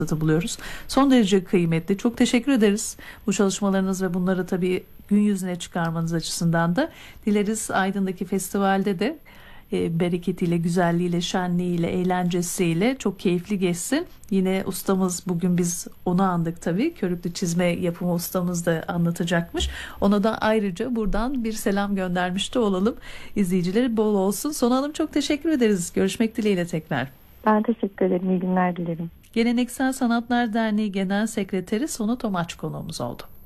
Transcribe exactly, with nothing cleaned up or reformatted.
buluyoruz. Son derece kıymetli. Çok teşekkür ederiz bu çalışmalarınız ve bunları tabii gün yüzüne çıkarmanız açısından da. Dileriz Aydın'daki festivalde de e, bereketiyle, güzelliğiyle, şenliğiyle, eğlencesiyle çok keyifli geçsin. Yine ustamız, bugün biz onu andık tabii. Körüklü çizme yapımı ustamız da anlatacakmış. Ona da ayrıca buradan bir selam göndermiş de olalım. İzleyicileri bol olsun. Sonu Hanım, çok teşekkür ederiz. Görüşmek dileğiyle tekrar. Ben teşekkür ederim. İyi günler dilerim. Geleneksel Sanatlar Derneği Genel Sekreteri Sonu Tomaç konuğumuz oldu.